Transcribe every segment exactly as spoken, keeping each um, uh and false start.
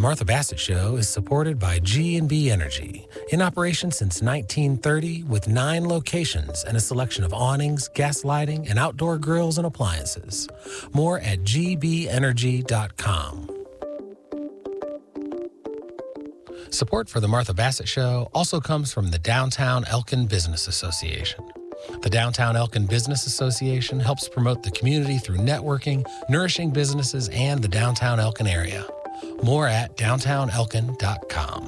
Martha Bassett Show is supported by G and B Energy, in operation since nineteen thirty with nine locations and a selection of awnings, gas lighting, and outdoor grills and appliances. More at g b energy dot com. Support for the Martha Bassett Show also comes from the Downtown Elkin Business Association. The Downtown Elkin Business Association helps promote the community through networking, nourishing businesses, and the downtown Elkin area. More at downtown elkin dot com.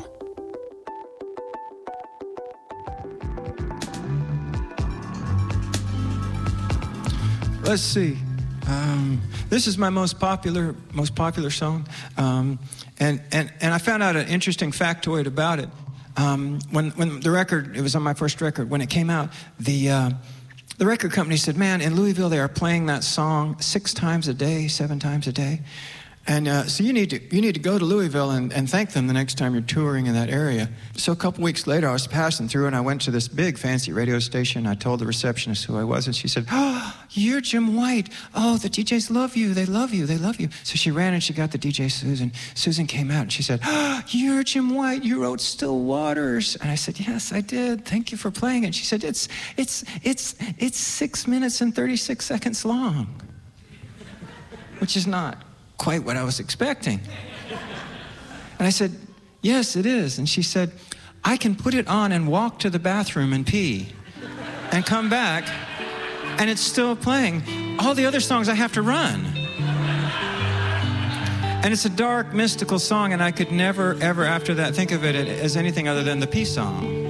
Let's see. Um, this is my most popular, most popular song, um, and and and I found out an interesting factoid about it. Um, when when the record, it was on my first record. When it came out, the uh, the record company said, "Man, in Louisville they are playing that song six times a day, seven times a day." And uh, so you need to you need to go to Louisville and, and thank them the next time you're touring in that area. So a couple weeks later, I was passing through and I went to this big fancy radio station. I told the receptionist who I was, and she said, "Oh, you're Jim White. Oh, the D Js love you. They love you. They love you." So she ran and she got the D J Susan. Susan came out and she said, "Oh, you're Jim White. You wrote Still Waters." And I said, "Yes, I did. Thank you for playing it." She said, "It's it's it's it's six minutes and thirty-six seconds long," which is not quite what I was expecting. And I said, "Yes, it is." And she said, "I can put it on and walk to the bathroom and pee and come back, and it's still playing. All the other songs I have to run." And it's a dark, mystical song, and I could never, ever after that think of it as anything other than the pee song.